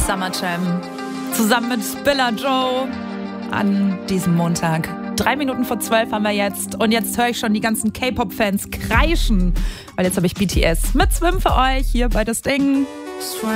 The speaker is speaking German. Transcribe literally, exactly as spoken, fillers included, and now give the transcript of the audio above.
Summer Jam. Zusammen mit Billa Joe an diesem Montag. Drei Minuten vor zwölf haben wir jetzt. Und jetzt höre ich schon die ganzen K-Pop-Fans kreischen. Weil jetzt habe ich B T S mit Swim für euch hier bei das Ding.